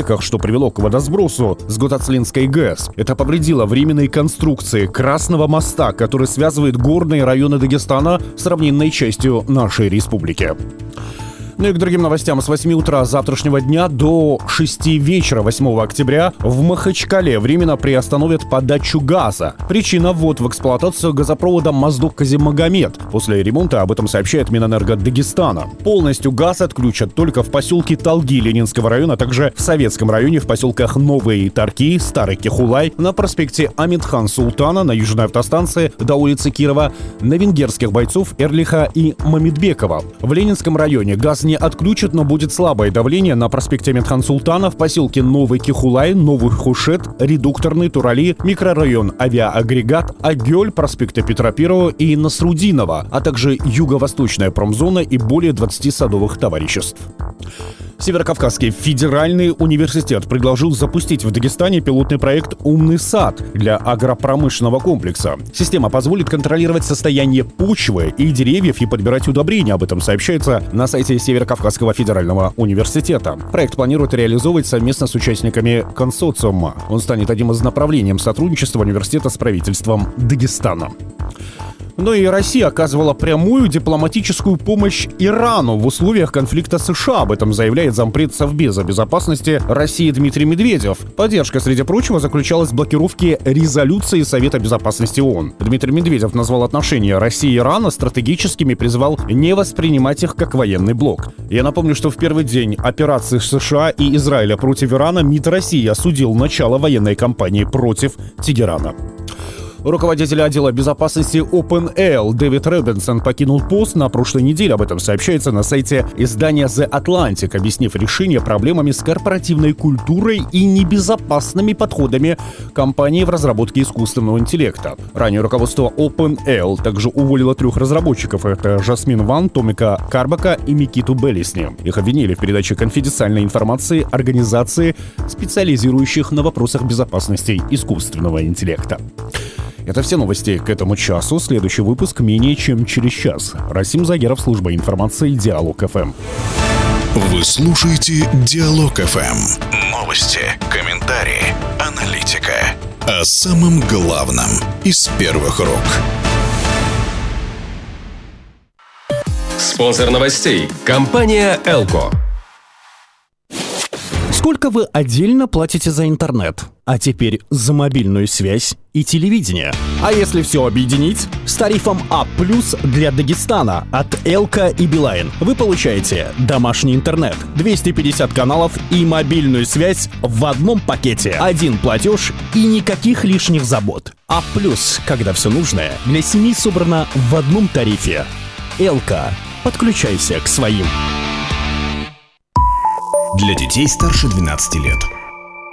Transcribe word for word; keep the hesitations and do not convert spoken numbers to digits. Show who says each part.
Speaker 1: сумерках, что привело к водосбросу с Готацлинской ГЭС. Это повредило временные конструкции Красного моста, который связывает горные районы Дагестана с равнинной частью нашей республики. Ну и к другим новостям. С восьми утра завтрашнего дня до шести вечера восьмого октября в Махачкале временно приостановят подачу газа. Причина — ввод в эксплуатацию газопровода Моздок-Казимагомед. После ремонта об этом сообщает Минэнерго Дагестана. Полностью газ отключат только в поселке Талги Ленинского района, а также в Советском районе в поселках Новые Тарки, Старый Кехулай, на проспекте Амитхан Султана, на южной автостанции до улицы Кирова, на венгерских бойцов Эрлиха и Мамедбекова. В Ленинском районе газ не отключат, но будет слабое давление на проспекте Амитхан Султана, в поселке Новый Кехулай, Новый Хушет, Редукторный, Турали, микрорайон Авиаагрегат, Агёль, проспекта Петра Первого и Насрудинова, а также юго-восточная промзона и более двадцати садовых товариществ. Северокавказский федеральный университет предложил запустить в Дагестане пилотный проект «Умный сад» для агропромышленного комплекса. Система позволит контролировать состояние почвы и деревьев и подбирать удобрения. Об этом сообщается на сайте Северокавказского федерального университета. Проект планируют реализовывать совместно с участниками консорциума. Он станет одним из направлений сотрудничества университета с правительством Дагестана. Но и Россия оказывала прямую дипломатическую помощь Ирану в условиях конфликта США. Об этом заявляет зампред Совбеза безопасности России Дмитрий Медведев. Поддержка, среди прочего, заключалась в блокировке резолюции Совета безопасности ООН. Дмитрий Медведев назвал отношения России и Ирана стратегическими и призвал не воспринимать их как военный блок. Я напомню, что в первый день операции США и Израиля против Ирана МИД России осудил начало военной кампании против Тегерана. Руководитель отдела безопасности OpenAI Дэвид Робинсон покинул пост на прошлой неделе. Об этом сообщается на сайте издания The Atlantic, объяснив решение проблемами с корпоративной культурой и небезопасными подходами компании в разработке искусственного интеллекта. Ранее руководство OpenAI также уволило трех разработчиков. Это Жасмин Ван, Томика Карбака и Микиту Беллисни. Их обвинили в передаче конфиденциальной информации организации, специализирующих на вопросах безопасности искусственного интеллекта. Это все новости к этому часу. Следующий выпуск менее чем через час. Расим Загеров, служба информации Диалог.ФМ.
Speaker 2: Вы слушаете Диалог.ФМ. Новости, комментарии, аналитика. О самом главном из первых рук.
Speaker 3: Спонсор новостей – компания «Элко».
Speaker 1: Сколько вы отдельно платите за интернет? А теперь за мобильную связь и телевидение. А если все объединить? С тарифом А+ для Дагестана от Элко и Билайн вы получаете домашний интернет, двести пятьдесят каналов и мобильную связь в одном пакете. Один платеж и никаких лишних забот. А+, когда все нужное для семьи собрано в одном тарифе. Элко. Подключайся к своим.
Speaker 2: Для детей старше двенадцати лет.